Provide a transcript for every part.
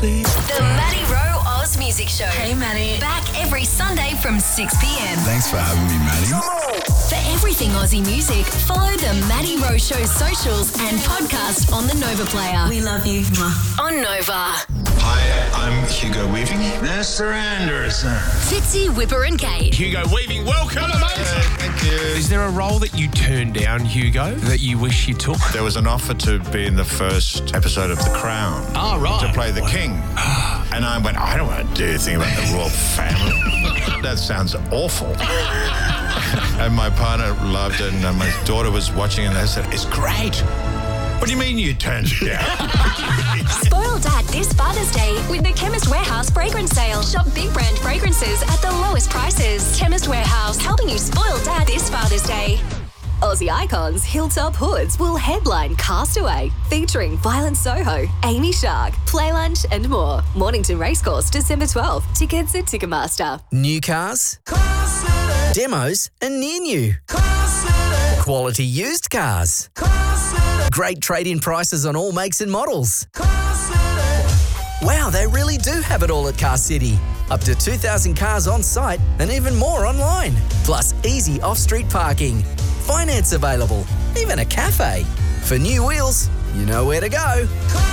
The Maddie Rowe Oz Music Show. Hey, Maddie. Back every Sunday from 6 p.m. Thanks for having me, Maddie. For everything Aussie music, follow the Maddie Rowe Show socials and podcast on the Nova Player. We love you. On Nova. Hi, I'm Hugo Weaving. Mr. Anderson. Fitzy, Whipper and Kate. Hugo Weaving, welcome. Hello, mate. Thank you. Is there a role that you turned down, Hugo, that you wish you took? There was an offer to be in the first episode of The Crown. Oh, right. To play the king. And I went, I don't want to do anything about the royal family. That sounds awful. And my partner loved it, and my daughter was watching, and they said, it's great. What do you mean you turned it down? Spoil Dad this Father's Day with the Chemist Warehouse fragrance sale. Shop big brand fragrances at the lowest prices. Chemist Warehouse, helping you spoil Dad this Father's Day. Aussie icons Hilltop Hoods will headline Castaway, featuring Violent Soho, Amy Shark, Play Lunch and more. Mornington Racecourse, December 12th. Tickets at Ticketmaster. New cars, demos and near new, quality used cars, great trade-in prices on all makes and models. Wow, they really do have it all at Car City. Up to 2,000 cars on site and even more online. Plus easy off-street parking. Finance available. Even a cafe. For new wheels, you know where to go.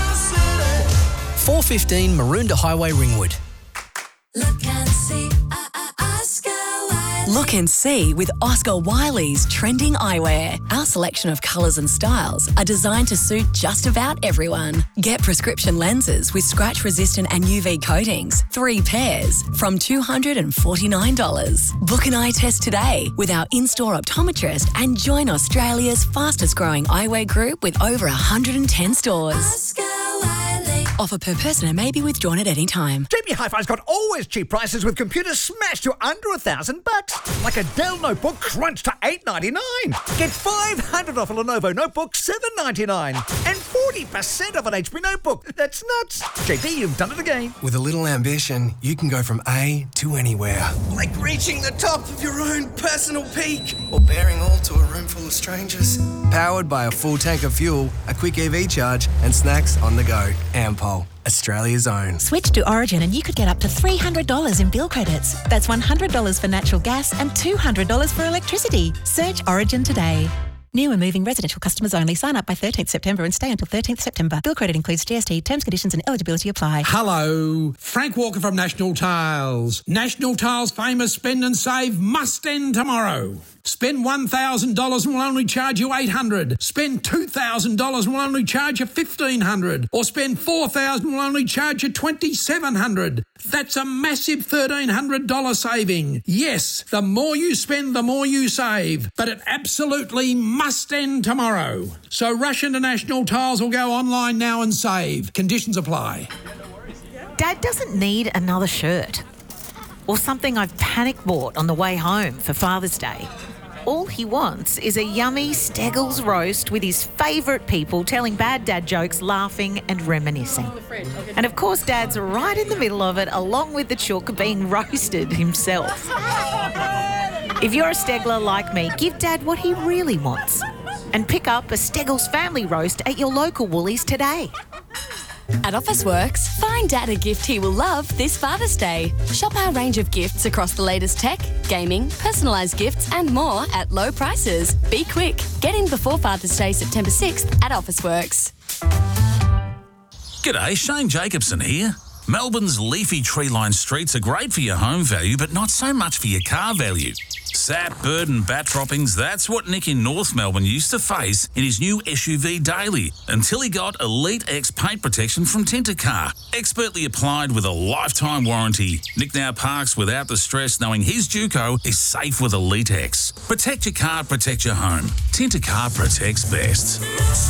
415 Maroondah Highway, Ringwood. Look and see, Oscar Wiley. Look and see with Oscar Wiley's trending eyewear. Our selection of colours and styles are designed to suit just about everyone. Get prescription lenses with scratch-resistant and UV coatings, 3 pairs, from $249. Book an eye test today with our in-store optometrist and join Australia's fastest-growing eyewear group with over 110 stores. Oscar Wiley. Offer per person and may be withdrawn at any time. JB Hi-Fi's got always cheap prices with computers smashed to under $1,000. Like a Dell notebook crunched to $899. Get $500 off a Lenovo notebook, $799. And 40% off an HP notebook. That's nuts. JB, you've done it again. With a little ambition, you can go from A to anywhere. Like reaching the top of your own personal peak. Or bearing all to a room full of strangers. Powered by a full tank of fuel, a quick EV charge, and snacks on the go. Ampol, Australia's own. Switch to Origin and you could get up to $300 in bill credits. That's $100 for natural gas and $200 for electricity. Search Origin today. New and moving residential customers only. Sign up by 13th September and stay until 13th September. Bill credit includes GST. Terms, conditions and eligibility apply. Hello, Frank Walker from National Tiles. National Tiles' famous Spend and Save must end tomorrow. Spend $1,000 and we'll only charge you $800. Spend $2,000 and we'll only charge you $1,500. Or spend $4,000 and we'll only charge you $2,700. That's a massive $1,300 saving. Yes, the more you spend, the more you save. But it absolutely must end tomorrow. So rush into National Tiles or go online now and save. Conditions apply. Dad doesn't need another shirt. Or something I've panic bought on the way home for Father's Day. All he wants is a yummy Steggles roast with his favourite people telling bad dad jokes, laughing and reminiscing. And of course Dad's right in the middle of it, along with the chook being roasted himself. If you're a Stegler like me, give Dad what he really wants. And pick up a Steggles family roast at your local Woolies today. At Officeworks, find Dad a gift he will love this Father's Day. Shop our range of gifts across the latest tech, gaming, personalised gifts and more at low prices. Be quick. Get in before Father's Day, September 6th at Officeworks. G'day, Shane Jacobson here. Melbourne's leafy tree-lined streets are great for your home value, but not so much for your car value. Sap, bird and bat droppings, that's what Nick in North Melbourne used to face in his new SUV Daily, until he got Elite X paint protection from Tintercar. Expertly applied with a lifetime warranty. Nick now parks without the stress knowing his Duco is safe with Elite X. Protect your car, protect your home. Tintercar protects best.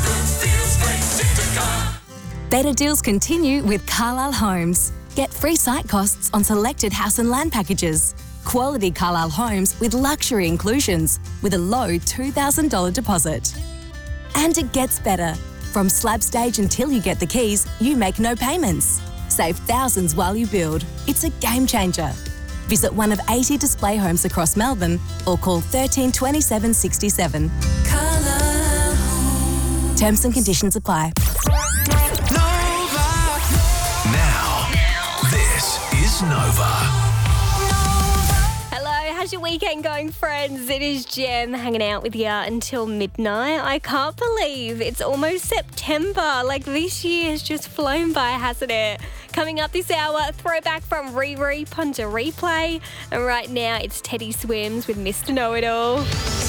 Better deals continue with Carlisle Homes. Get free site costs on selected house and land packages. Quality Carlisle Homes with luxury inclusions with a low $2,000 deposit. And it gets better. From slab stage until you get the keys, you make no payments. Save thousands while you build. It's a game changer. Visit one of 80 display homes across Melbourne or call 13 27 67. Carlisle Homes. Terms and conditions apply. Now, How's your weekend going, friends? It is Jem hanging out with you until midnight. I can't believe it's almost September. Like, this year has just flown by, hasn't it? Coming up this hour, a throwback from Riri, Ponda Replay. And right now, it's Teddy Swims with Mr. Know-It-All.